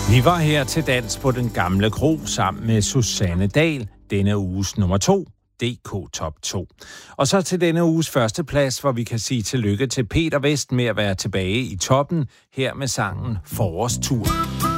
Vi var her til dans på Den Gamle Kro sammen med Susanne Dahl, denne uges nummer 2, DK Top 2. Og så til denne uges første plads, hvor vi kan sige tillykke til Peter Vest med at være tilbage i toppen, her med sangen Forårstur.